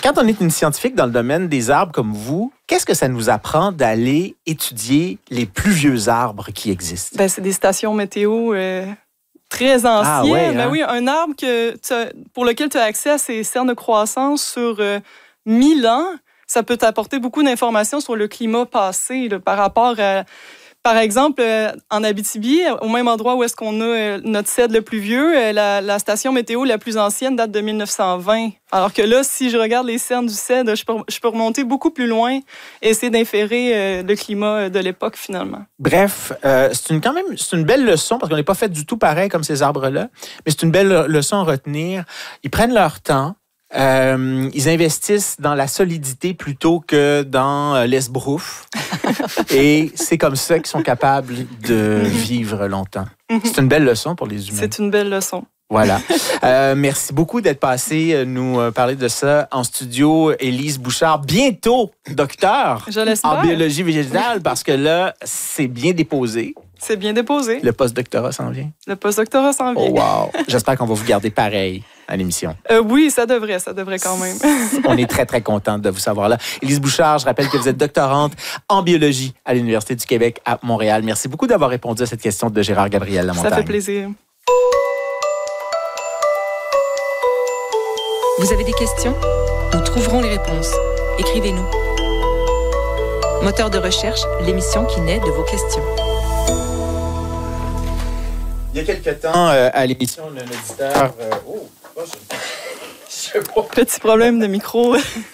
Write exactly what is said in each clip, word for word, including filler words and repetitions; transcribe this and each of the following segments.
Quand on est une scientifique dans le domaine des arbres comme vous, qu'est-ce que ça nous apprend d'aller étudier les plus vieux arbres qui existent? Ben, c'est des stations météo euh, très anciennes. Ah, ouais, hein? Ben oui, un arbre que t'as, pour lequel tu as accès à ces cernes de croissance sur euh, mille ans, ça peut t'apporter beaucoup d'informations sur le climat passé là, par rapport à... Par exemple, euh, en Abitibi, au même endroit où est-ce qu'on a euh, notre cèdre le plus vieux, euh, la, la station météo la plus ancienne date de mille neuf cent vingt. Alors que là, si je regarde les cernes du cèdre, je peux, je peux remonter beaucoup plus loin et essayer d'inférer euh, le climat de l'époque, finalement. Bref, euh, c'est une, quand même c'est une belle leçon, parce qu'on n'est pas fait du tout pareil comme ces arbres-là, mais c'est une belle leçon à retenir. Ils prennent leur temps. Euh, ils investissent dans la solidité plutôt que dans euh, l'esbrouf. Et c'est comme ça qu'ils sont capables de vivre longtemps. C'est une belle leçon pour les humains. C'est une belle leçon. Voilà. Euh, merci beaucoup d'être passé euh, nous euh, parler de ça en studio. Élise Bouchard, bientôt docteur Je l'espère. en biologie végétale, parce que là, c'est bien déposé. C'est bien déposé. Le post-doctorat s'en vient. Le post-doctorat s'en vient. Oh wow! J'espère qu'on va vous garder pareil à l'émission. Euh, oui, ça devrait, ça devrait quand même. On est très, très content de vous savoir là. Élise Bouchard, je rappelle que vous êtes doctorante en biologie à l'Université du Québec à Montréal. Merci beaucoup d'avoir répondu à cette question de Gérard Gabriel Lamontagne. Ça fait plaisir. Vous avez des questions? Nous trouverons les réponses. Écrivez-nous. Moteur de recherche, l'émission qui naît de vos questions. Il y a quelques temps, euh, à l'émission, un auditeur... Euh, oh, oh, je... je sais pas. Petit problème de micro.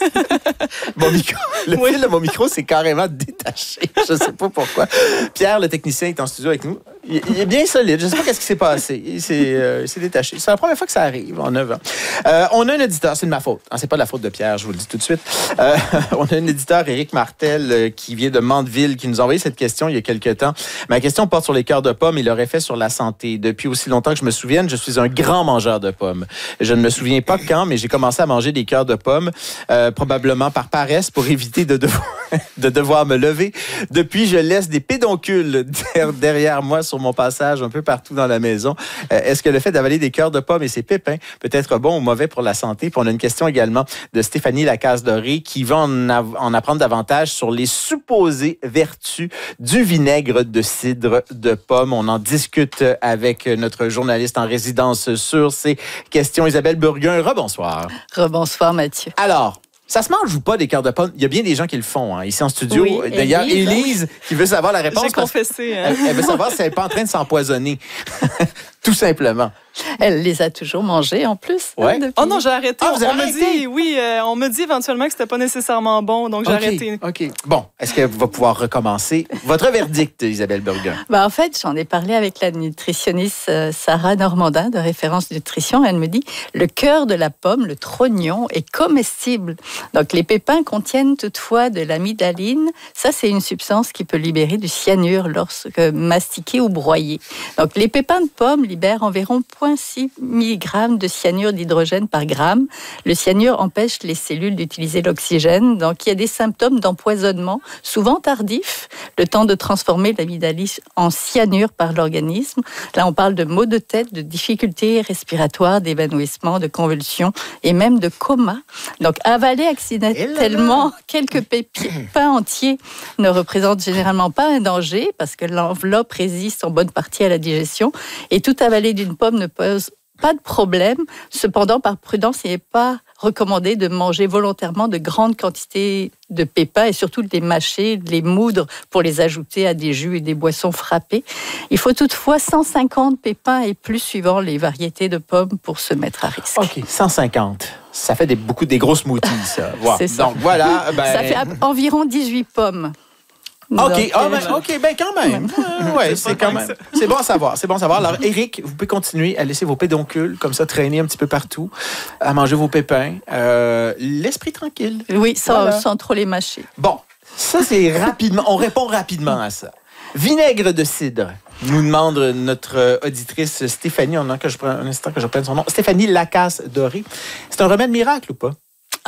Mon micro, le Oui. fil de mon micro s'est carrément détaché. Je ne sais pas pourquoi. Pierre, le technicien, est en studio avec nous. Il, il est bien solide. Je ne sais pas qu'est-ce qui s'est passé. Il s'est, euh, il s'est détaché. C'est la première fois que ça arrive en neuf ans. Euh, on a un éditeur. C'est de ma faute. Hein, c'est pas de la faute de Pierre, je vous le dis tout de suite. Euh, on a un éditeur, Éric Martel, euh, qui vient de Mandeville, qui nous a envoyé cette question il y a quelques temps. Ma question porte sur les cœurs de pommes et leur effet sur la santé. Depuis aussi longtemps que je me souvienne, je suis un grand mangeur de pommes. Je ne me souviens pas quand, mais j'ai commencé à manger des cœurs de pommes, euh, probablement par paresse, pour éviter de devoir, de devoir me lever. Depuis, je laisse des pédoncules derrière moi sur mon passage un peu partout dans la maison. Euh, est-ce que le fait d'avaler des cœurs de pommes et ses pépins peut être bon ou mauvais pour la santé? Puis on a une question également de Stéphanie Lacasse-Doré qui va en, av- en apprendre davantage sur les supposées vertus du vinaigre de cidre de pomme. On en discute avec notre journaliste en résidence sur ces questions. Isabelle Burguin, rebonsoir. Rebonsoir, Mathieu. Alors, ça se mange ou pas des cœurs de pommes? Il y a bien des gens qui le font, hein, ici en studio. Oui, D'ailleurs, Élise, Élise, qui veut savoir la réponse. J'ai confessé. Hein? Elle, elle veut savoir si elle n'est pas en train de s'empoisonner. Tout simplement. Elle les a toujours mangés en plus. Ouais. Hein, depuis. Oh non, j'ai arrêté. Ah, vous avez on me arrêté? dit, oui, euh, on me dit éventuellement que c'était pas nécessairement bon, donc j'ai OK, arrêté. OK. Bon, est-ce qu'elle va pouvoir recommencer? Votre verdict, Isabelle Burguin. Bah, en fait, j'en ai parlé avec la nutritionniste euh, Sarah Normandin de Référence Nutrition. Elle me dit le cœur de la pomme, le trognon, est comestible. Donc, les pépins contiennent toutefois de l'amidaline. Ça, c'est une substance qui peut libérer du cyanure lorsque mastiqué ou broyé. Donc, les pépins de pomme libèrent environ zéro virgule six milligrammes de cyanure d'hydrogène par gramme. Le cyanure empêche les cellules d'utiliser l'oxygène. Donc, il y a des symptômes d'empoisonnement, souvent tardifs, le temps de transformer l'amidaline en cyanure par l'organisme. Là, on parle de maux de tête, de difficultés respiratoires, d'évanouissement, de convulsions et même de coma. Donc, avaler accidentellement quelques pépins entiers ne représente généralement pas un danger parce que l'enveloppe résiste en bonne partie à la digestion et tout avaler d'une pomme ne pose pas de problème. Cependant, par prudence, il n'est pas recommandé de manger volontairement de grandes quantités de pépins et surtout de les mâcher, de les moudre pour les ajouter à des jus et des boissons frappées. Il faut toutefois cent cinquante pépins et plus suivant les variétés de pommes pour se mettre à risque. OK, cent cinquante. Ça fait des, beaucoup des gros smoothies, ça. Wow. C'est ça. Donc, voilà. Ben... Ça fait environ dix-huit pommes. OK, Donc, ah, euh, ben, OK, ben quand même. Euh, ouais, c'est quand même. C'est bon à savoir. C'est bon à savoir. Alors, Éric, vous pouvez continuer à laisser vos pédoncules comme ça traîner un petit peu partout, à manger vos pépins. Euh, l'esprit tranquille. Oui, sans, Voilà. sans trop les mâcher. Bon, ça c'est rapidement. On répond rapidement à ça. Vinaigre de cidre, nous demande notre auditrice Stéphanie. On a que je prends un instant que je prenne son nom. Stéphanie Lacasse-Doré. C'est un remède miracle ou pas? Ah,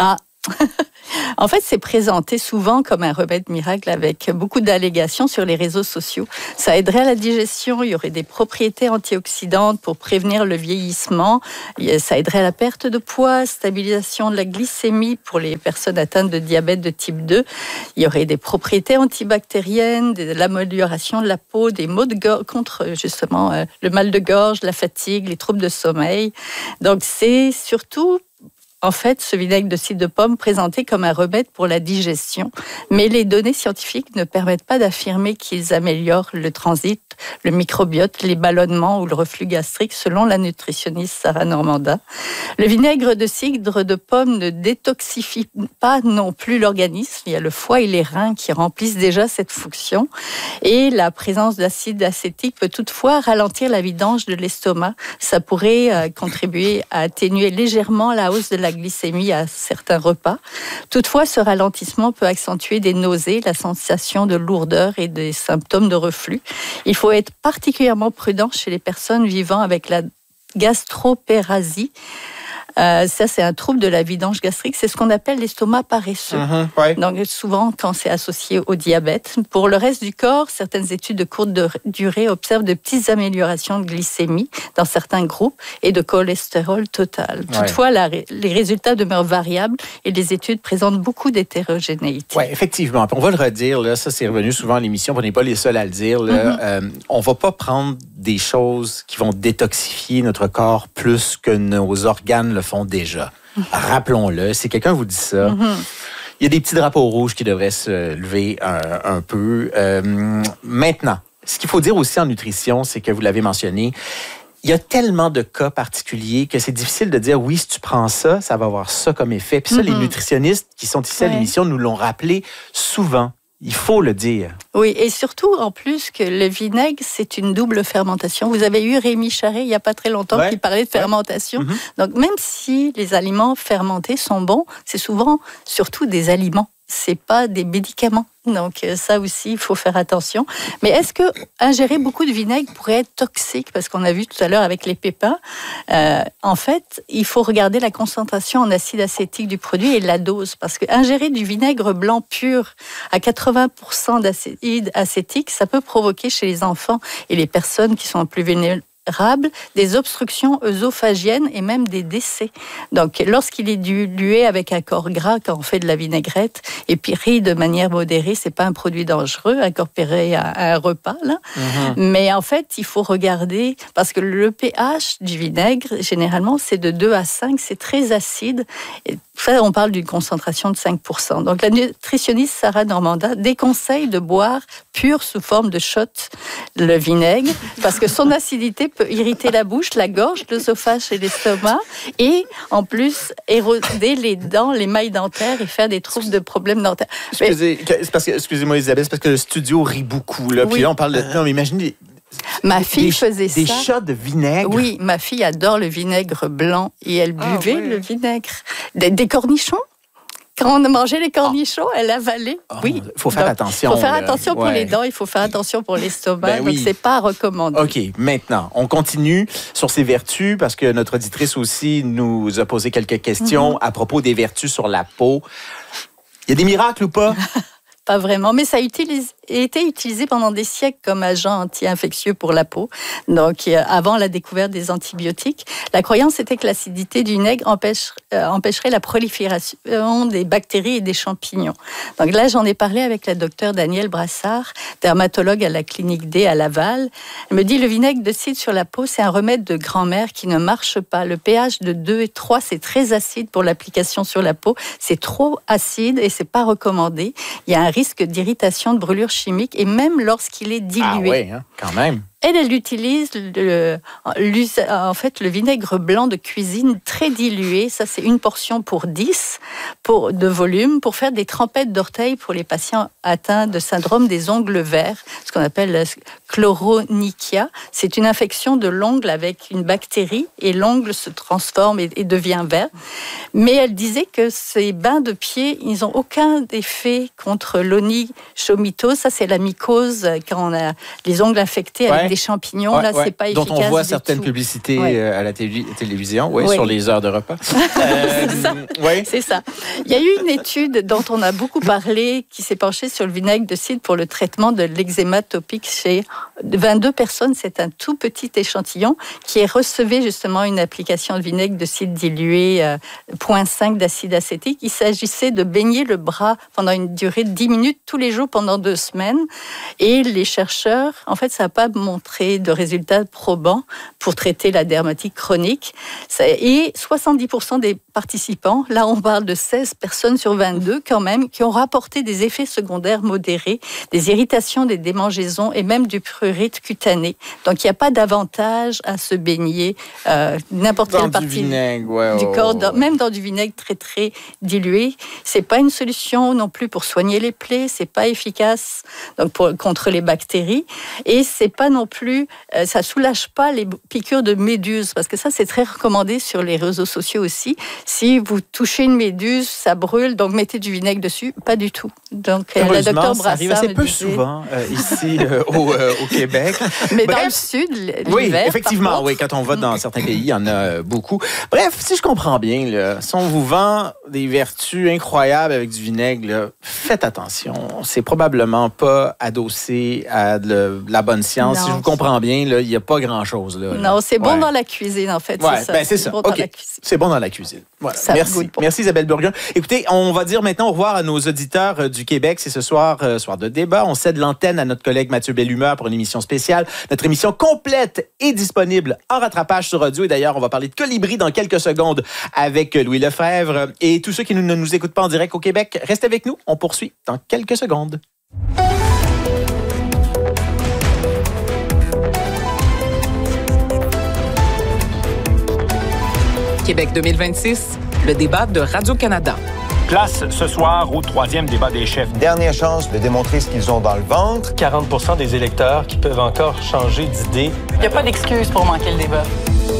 En fait, c'est présenté souvent comme un remède miracle avec beaucoup d'allégations sur les réseaux sociaux. Ça aiderait à la digestion, il y aurait des propriétés antioxydantes pour prévenir le vieillissement, ça aiderait à la perte de poids, stabilisation de la glycémie pour les personnes atteintes de diabète de type deux. Il y aurait des propriétés antibactériennes, de l'amélioration de la peau, des maux de gorge, contre justement euh, le mal de gorge, la fatigue, les troubles de sommeil. Donc c'est surtout en fait, ce vinaigre de cidre de pomme présenté comme un remède pour la digestion, mais les données scientifiques ne permettent pas d'affirmer qu'ils améliorent le transit, le microbiote, les ballonnements ou le reflux gastrique, selon la nutritionniste Sarah Normandin. Le vinaigre de cidre de pomme ne détoxifie pas non plus l'organisme. Il y a le foie et les reins qui remplissent déjà cette fonction. Et la présence d'acide acétique peut toutefois ralentir la vidange de l'estomac. Ça pourrait euh, contribuer à atténuer légèrement la hausse de la glycémie à certains repas. Toutefois, ce ralentissement peut accentuer des nausées, la sensation de lourdeur et des symptômes de reflux. Il faut être particulièrement prudent chez les personnes vivant avec la gastropérasie. Euh, ça, c'est un trouble de la vidange gastrique. C'est ce qu'on appelle l'estomac paresseux. Mm-hmm, ouais. Donc, souvent, quand c'est associé au diabète. Pour le reste du corps, certaines études de courte durée observent de petites améliorations de glycémie dans certains groupes et de cholestérol total. Ouais. Toutefois, la, les résultats demeurent variables et les études présentent beaucoup d'hétérogénéité. Oui, effectivement. Puis on va le redire, là, ça, c'est revenu souvent à l'émission, on n'est pas les seuls à le dire. Là. Mm-hmm. Euh, on ne va pas prendre des choses qui vont détoxifier notre corps plus que nos organes le font déjà. Mm-hmm. Rappelons-le, si quelqu'un vous dit ça, mm-hmm. il y a des petits drapeaux rouges qui devraient se lever un, un peu. Euh, maintenant, ce qu'il faut dire aussi en nutrition, c'est que vous l'avez mentionné, il y a tellement de cas particuliers que c'est difficile de dire, oui, si tu prends ça, ça va avoir ça comme effet. Puis ça, mm-hmm. les nutritionnistes qui sont ici ouais. à l'émission nous l'ont rappelé souvent. Il faut le dire. Oui, et surtout, en plus, que le vinaigre, c'est une double fermentation. Vous avez eu Rémi Charret, il n'y a pas très longtemps, ouais. qui parlait de fermentation. Ouais. Mm-hmm. Donc, même si les aliments fermentés sont bons, c'est souvent surtout des aliments. C'est pas des médicaments. Donc ça aussi, il faut faire attention. Mais est-ce que ingérer beaucoup de vinaigre pourrait être toxique? Parce qu'on a vu tout à l'heure avec les pépins. Euh, en fait, il faut regarder la concentration en acide acétique du produit et la dose. Parce que ingérer du vinaigre blanc pur à quatre-vingts pour cent d'acide acétique, ça peut provoquer chez les enfants et les personnes qui sont plus vulnérables des obstructions œsophagiennes et même des décès. Donc, lorsqu'il est dilué avec un corps gras, quand on fait de la vinaigrette, et puis ri de manière modérée, c'est pas un produit dangereux, incorporé à, à un repas, là. Mm-hmm. Mais en fait, il faut regarder, parce que le pH du vinaigre, généralement, c'est de deux à cinq, c'est très acide. Et ça, on parle d'une concentration de cinq pour cent. Donc, la nutritionniste Sarah Normandin déconseille de boire pur sous forme de shot le vinaigre, parce que son acidité peut irriter la bouche, la gorge, l'œsophage et l'estomac, et en plus éroder les dents, les mailles dentaires et faire des troubles de problèmes dentaires. Excusez, mais... parce que, excusez-moi Isabelle, c'est parce que le studio rit beaucoup. Là, oui. Puis là, on parle de... Non, mais imaginez... Ma fille des, faisait des ça. Des shots de vinaigre? Oui, ma fille adore le vinaigre blanc et elle buvait ah, oui. le vinaigre. Des, des cornichons? Quand on mangeait les cornichons, oh. elle avalait. Oh, oui. Il faut faire donc, attention. Il faut faire là. attention pour ouais. les dents, il faut faire attention pour l'estomac. Ben, donc, oui. c'est pas à recommander. OK, maintenant, on continue sur ses vertus parce que notre auditrice aussi nous a posé quelques questions mm-hmm. à propos des vertus sur la peau. Il y a des miracles ou pas? Pas vraiment, mais ça a utilise, été utilisé pendant des siècles comme agent anti-infectieux pour la peau. Donc, euh, avant la découverte des antibiotiques, la croyance était que l'acidité du vinaigre empêche, euh, empêcherait la prolifération des bactéries et des champignons. Donc là, j'en ai parlé avec la docteure Danielle Brassard, dermatologue à la clinique D à Laval. Elle me dit, le vinaigre de cidre sur la peau, c'est un remède de grand-mère qui ne marche pas. Le pH de deux et trois, c'est très acide pour l'application sur la peau. C'est trop acide et c'est pas recommandé. Il y a un risque d'irritation, de brûlure chimique, et même lorsqu'il est dilué. Ah oui, hein, quand même. Elle, elle utilise le, en fait, le vinaigre blanc de cuisine très dilué. Ça, c'est une portion pour dix pour, de volume pour faire des trempettes d'orteils pour les patients atteints de syndrome des ongles verts, ce qu'on appelle la chloronychia. C'est une infection de l'ongle avec une bactérie et l'ongle se transforme et, et devient vert. Mais elle disait que ces bains de pied, ils n'ont aucun effet contre l'onychomycose. Ça, c'est la mycose quand on a les ongles infectés avec ouais. des champignons, ouais, là, ouais. c'est pas efficace. Dont on voit du certaines tout. publicités ouais. à la télé- télévision, ouais, ouais. sur les heures de repas. euh, c'est ça. Ouais. C'est ça. Il y a eu une étude dont on a beaucoup parlé qui s'est penchée sur le vinaigre de cidre pour le traitement de l'eczéma topique chez vingt-deux personnes. C'est un tout petit échantillon qui recevait justement une application de vinaigre de cidre dilué euh, zéro virgule cinq d'acide acétique. Il s'agissait de baigner le bras pendant une durée de dix minutes tous les jours pendant deux semaines. Et les chercheurs, en fait, ça n'a pas montré de résultats probants pour traiter la dermatite chronique. Et soixante-dix pour cent des participants, là on parle de seize personnes sur vingt-deux quand même, qui ont rapporté des effets secondaires modérés, des irritations, des démangeaisons et même du prurite cutané. Donc il n'y a pas d'avantage à se baigner euh, n'importe dans quelle du partie vinaigre, ouais, du ouais, corps, ouais. dans, même dans du vinaigre très très dilué. C'est pas une solution non plus pour soigner les plaies, c'est pas efficace donc pour, contre les bactéries et c'est pas non plus, euh, ça soulage pas les piqûres de méduses parce que ça c'est très recommandé sur les réseaux sociaux aussi. Si vous touchez une méduse, ça brûle, donc mettez du vinaigre dessus. Pas du tout. Donc euh, la docteur ça arrive assez peu disait... souvent euh, ici euh, au, euh, au Québec. Mais Bref, dans le sud, l'hiver, oui, effectivement, par contre, oui, quand on va dans certains pays, il y en a beaucoup. Bref, si je comprends bien, là, si on vous vend des vertus incroyables avec du vinaigre, là, faites attention. C'est probablement pas adossé à de la bonne science. Non, si je vous comprends bien, là, il n'y a pas grand-chose. Là, là. Non, c'est bon Ouais. dans la cuisine, en fait. Ouais, c'est ça. ben c'est ça. Bon dans OK. la cuisine. C'est bon dans la cuisine. Voilà. Ça Merci. goûte bon. Merci Isabelle Burguin. Écoutez, on va dire maintenant au revoir à nos auditeurs euh, du Québec. C'est ce soir, euh, soir de débat. On cède l'antenne à notre collègue Mathieu Bellumeur pour une émission spéciale. Notre émission complète est disponible en rattrapage sur audio. Et d'ailleurs, on va parler de Colibri dans quelques secondes avec Louis Lefebvre. Et tous ceux qui ne nous écoutent pas en direct au Québec, restez avec nous. On poursuit dans quelques secondes. Québec deux mille vingt-six, le débat de Radio-Canada. Place ce soir au troisième débat des chefs. Dernière chance de démontrer ce qu'ils ont dans le ventre. quarante pour cent des électeurs qui peuvent encore changer d'idée. Il n'y a pas d'excuse pour manquer le débat.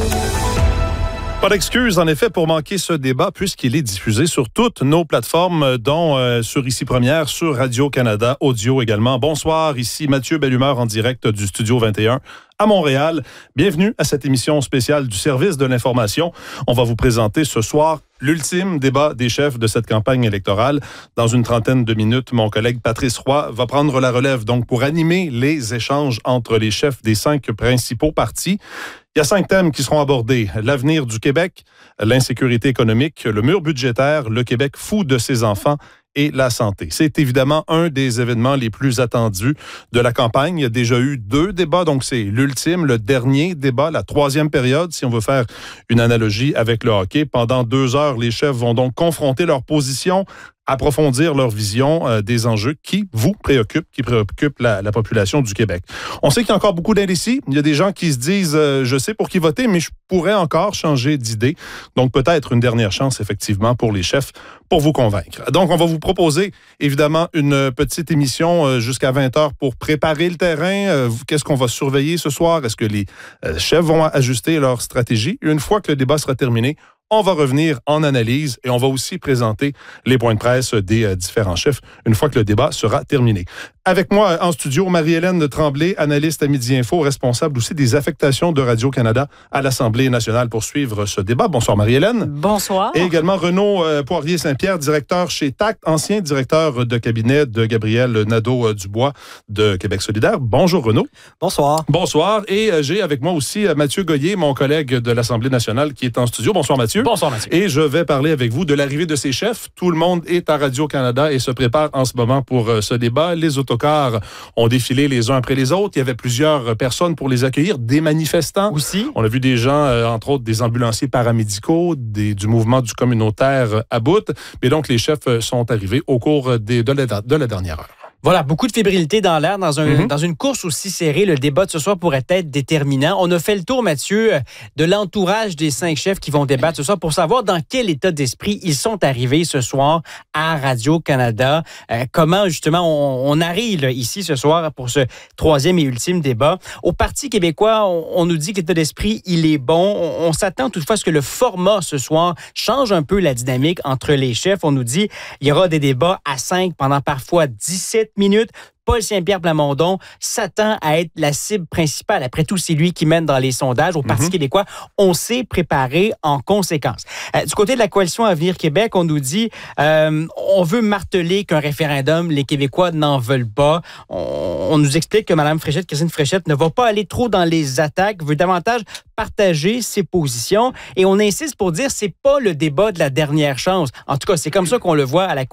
Pas d'excuse, en effet, pour manquer ce débat, puisqu'il est diffusé sur toutes nos plateformes, dont euh, sur Ici Première, sur Radio-Canada, audio également. Bonsoir, ici Mathieu Bellumeur en direct du Studio vingt et un à Montréal. Bienvenue à cette émission spéciale du Service de l'information. On va vous présenter ce soir l'ultime débat des chefs de cette campagne électorale. Dans une trentaine de minutes, mon collègue Patrice Roy va prendre la relève donc pour animer les échanges entre les chefs des cinq principaux partis. Il y a cinq thèmes qui seront abordés. L'avenir du Québec, l'insécurité économique, le mur budgétaire, le Québec fou de ses enfants et la santé. C'est évidemment un des événements les plus attendus de la campagne. Il y a déjà eu deux débats, donc c'est l'ultime, le dernier débat, la troisième période, si on veut faire une analogie avec le hockey. Pendant deux heures, les chefs vont donc confronter leur position, approfondir leur vision euh, des enjeux qui vous préoccupent, qui préoccupent la, la population du Québec. On sait qu'il y a encore beaucoup d'indécis. Il y a des gens qui se disent euh, « je sais pour qui voter, mais je pourrais encore changer d'idée ». Donc peut-être une dernière chance, effectivement, pour les chefs pour vous convaincre. Donc on va vous proposer, évidemment, une petite émission euh, jusqu'à vingt heures pour préparer le terrain. Euh, qu'est-ce qu'on va surveiller ce soir? Est-ce que les euh, chefs vont ajuster leur stratégie? Une fois que le débat sera terminé, on va revenir en analyse et on va aussi présenter les points de presse des euh, différents chefs une fois que le débat sera terminé. Avec moi en studio, Marie-Hélène Tremblay, analyste à Midi Info, responsable aussi des affectations de Radio-Canada à l'Assemblée nationale pour suivre ce débat. Bonsoir Marie-Hélène. Bonsoir. Et également Renaud euh, Poirier-Saint-Pierre, directeur chez T A C T, ancien directeur de cabinet de Gabriel Nadeau-Dubois de Québec solidaire. Bonjour Renaud. Bonsoir. Bonsoir. Et euh, j'ai avec moi aussi euh, Mathieu Goyer, mon collègue de l'Assemblée nationale qui est en studio. Bonsoir Mathieu. Bonsoir Mathieu. Et je vais parler avec vous de l'arrivée de ces chefs. Tout le monde est à Radio-Canada et se prépare en ce moment pour euh, ce débat. Les autocars ont défilé les uns après les autres. Il y avait plusieurs personnes pour les accueillir, des manifestants. Aussi. On a vu des gens, euh, entre autres des ambulanciers paramédicaux, des, du mouvement du communautaire à bout. Mais donc, les chefs sont arrivés au cours des, de, la, de la dernière heure. Voilà, beaucoup de fébrilité dans l'air, dans, un, mm-hmm. dans une course aussi serrée. Le débat de ce soir pourrait être déterminant. On a fait le tour, Mathieu, de l'entourage des cinq chefs qui vont débattre ce soir pour savoir dans quel état d'esprit ils sont arrivés ce soir à Radio-Canada. Euh, comment, justement, on, on arrive là, ici ce soir pour ce troisième et ultime débat. Au Parti québécois, on, on nous dit que l'état d'esprit, il est bon. On, on s'attend toutefois à ce que le format ce soir change un peu la dynamique entre les chefs. On nous dit qu'il y aura des débats à cinq pendant parfois dix-sept minutes. Paul Saint-Pierre Plamondon s'attend à être la cible principale. Après tout, c'est lui qui mène dans les sondages. Au Parti mm-hmm. québécois, on s'est préparé en conséquence. Euh, du côté de la coalition Avenir Québec, on nous dit euh, on veut marteler qu'un référendum, les Québécois n'en veulent pas. On, on nous explique que Mme Fréchette, Christine Fréchette, ne va pas aller trop dans les attaques, veut davantage partager ses positions. Et on insiste pour dire c'est pas le débat de la dernière chance. En tout cas, c'est comme ça qu'on le voit à la,